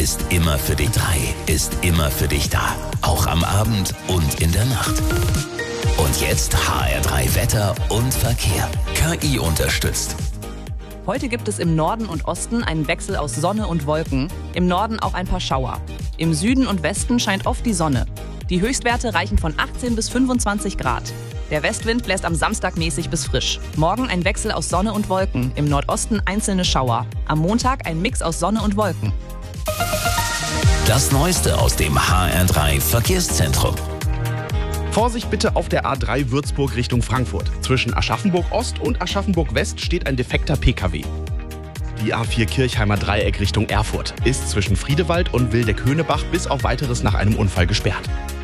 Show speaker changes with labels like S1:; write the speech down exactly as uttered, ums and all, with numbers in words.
S1: ist immer für dich. drei ist immer für dich da. Auch am Abend und in der Nacht. Und jetzt H R drei Wetter und Verkehr. K I unterstützt.
S2: Heute gibt es im Norden und Osten einen Wechsel aus Sonne und Wolken. Im Norden auch ein paar Schauer. Im Süden und Westen scheint oft die Sonne. Die Höchstwerte reichen von achtzehn bis fünfundzwanzig Grad. Der Westwind bläst am Samstag mäßig bis frisch. Morgen ein Wechsel aus Sonne und Wolken. Im Nordosten einzelne Schauer. Am Montag ein Mix aus Sonne und Wolken.
S1: Das Neueste aus dem H R drei Verkehrszentrum.
S3: Vorsicht bitte auf der A drei Würzburg Richtung Frankfurt. Zwischen Aschaffenburg Ost und Aschaffenburg West steht ein defekter P K W. Die A vier Kirchheimer Dreieck Richtung Erfurt ist zwischen Friedewald und Wildeck-Höhnebach bis auf Weiteres nach einem Unfall gesperrt.